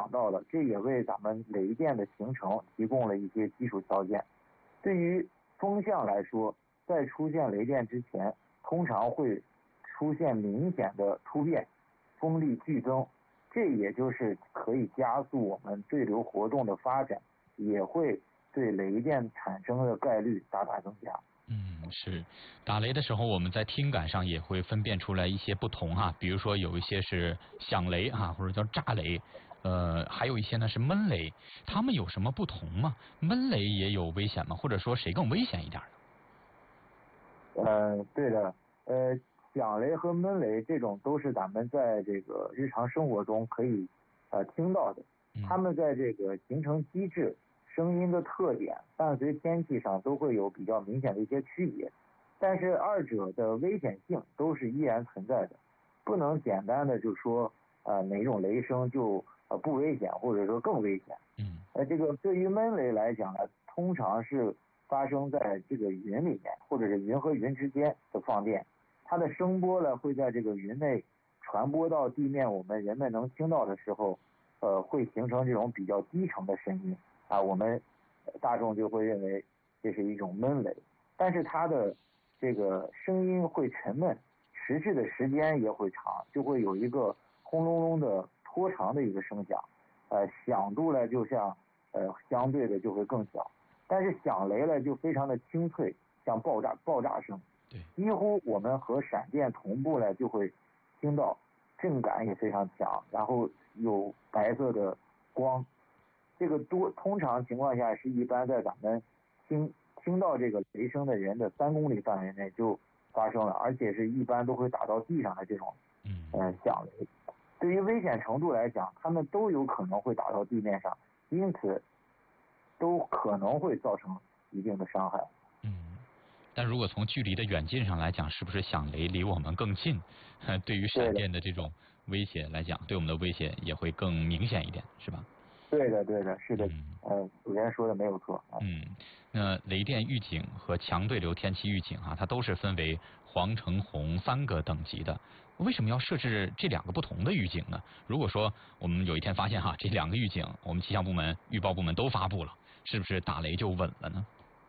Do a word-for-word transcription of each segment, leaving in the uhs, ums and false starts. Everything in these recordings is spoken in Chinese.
讲到了，这也为咱们雷电的形成提供了一些基础条件。对于风向来说，在出现雷电之前，通常会出现明显的突变，风力剧增，这也就是可以加速我们对流活动的发展，也会对雷电产生的概率大大增加。 嗯，是打雷的时候，我们在听感上也会分辨出来一些不同哈，比如说有一些是响雷哈，或者叫炸雷，呃，还有一些呢是闷雷，它们有什么不同吗？闷雷也有危险吗？或者说谁更危险一点呢？呃，对的，呃，响雷和闷雷这种都是咱们在这个日常生活中可以呃听到的，它们在这个形成机制、声音的特点、伴随天气上都会有比较明显的一些区别，但是二者的危险性都是依然存在的，不能简单的就说呃哪种雷声就呃不危险，或者说更危险。 嗯， 呃，这个对于闷雷来讲呢，通常是发生在这个云里面，或者是云和云之间的放电，它的声波呢会在这个云内传播到地面，我们人们能听到的时候，呃，会形成这种比较低沉的声音啊，我们大众就会认为这是一种闷雷，但是它的这个声音会沉闷，持续的时间也会长，就会有一个轰隆隆的拖长的一个声响，呃，响度呢就像呃相对的就会更小，但是响雷呢就非常的清脆，像爆炸爆炸声，几乎我们和闪电同步呢就会听到，震感也非常强，然后有白色的光，这个多通常情况下是一般在咱们听听到这个雷声的人的三公里范围内就发生了，而且是一般都会打到地上的这种呃响雷。对于危险程度来讲，他们都有可能会打到地面上，因此都可能会造成一定的伤害。 嗯，但如果从距离的远近上来讲，是不是响雷离我们更近？对于闪电的这种威胁来讲，对我们的威胁也会更明显一点，是吧？ 对的，对的，是的，嗯、呃，主持人说的没有错。 嗯，那雷电预警和强对流天气预警啊，它都是分为黄、橙、红三个等级的。为什么要设置这两个不同的预警呢？如果说我们有一天发现哈，这两个预警我们气象部门、预报部门都发布了，是不是打雷就稳了呢？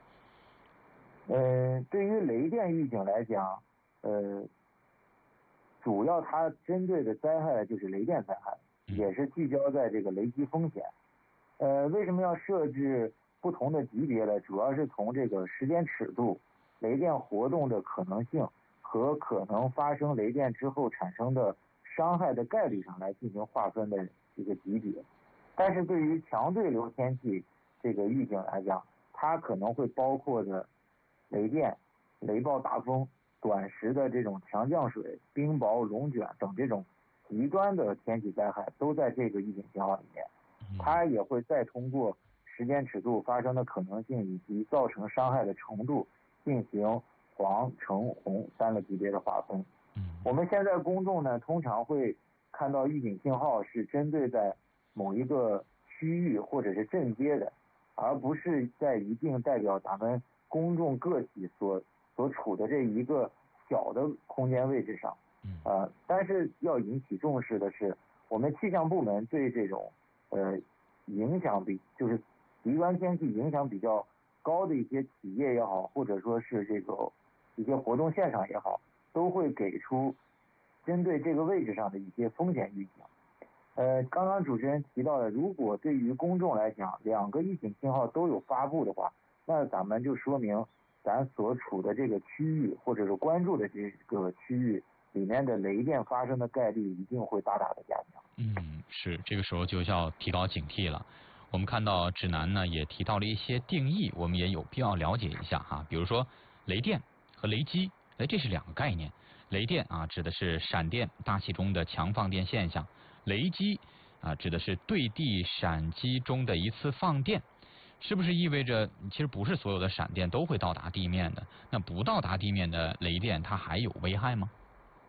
呃，对于雷电预警来讲，呃，主要它针对的灾害就是雷电灾害，也是聚焦在这个雷击风险。呃，为什么要设置不同的级别呢？主要是从这个时间尺度、雷电活动的可能性和可能发生雷电之后产生的伤害的概率上来进行划分的这个级别。但是对于强对流天气这个预警来讲，它可能会包括的雷电、雷暴大风、短时的这种强降水、冰雹、龙卷等这种极端的天气灾害都在这个预警信号里面。它也会再通过时间尺度发生的可能性以及造成伤害的程度进行黄、橙、红三个级别的划分。我们现在公众呢通常会看到预警信号是针对在某一个区域或者是镇街的，而不是在一定代表咱们公众个体所所处的这一个小的空间位置上。呃，但是要引起重视的是，我们气象部门对这种呃影响比就是极端天气影响比较高的一些企业也好，或者说是这个一些活动现场也好，都会给出针对这个位置上的一些风险预警。呃，刚刚主持人提到的，如果对于公众来讲，两个预警信号都有发布的话，那咱们就说明咱所处的这个区域或者是关注的这个区域里面的雷电发生的概率一定会大大的加强。 嗯，是，这个时候就要提高警惕了。我们看到指南呢也提到了一些定义，我们也有必要了解一下哈。比如说雷电和雷击，哎，这是两个概念。雷电啊指的是闪电大气中的强放电现象，雷击啊指的是对地闪击中的一次放电。是不是意味着其实不是所有的闪电都会到达地面的？那不到达地面的雷电它还有危害吗？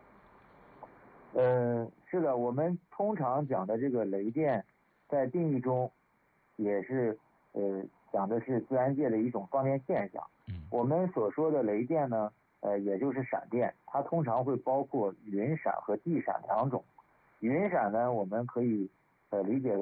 呃，是的，我们通常讲的这个雷电，在定义中也是呃讲的是自然界的一种放电现象。 嗯， 我们所说的雷电呢，呃，也就是闪电，它通常会包括云闪和地闪两种。云闪呢，我们可以呃理解